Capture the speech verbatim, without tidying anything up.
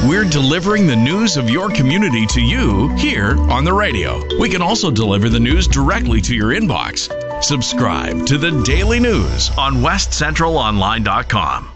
We're delivering the news of your community to you here on the radio. We can also deliver the news directly to your inbox. Subscribe to the Daily News on west central online dot com.